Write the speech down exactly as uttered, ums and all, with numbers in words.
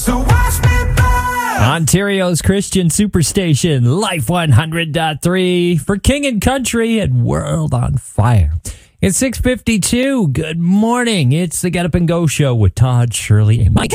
So watch me burn. Ontario's Christian Superstation, Life one hundred point three for King and Country and World on Fire. It's six fifty-two. Good morning. It's the Get Up and Go Show with Todd, Shirley, and Mike.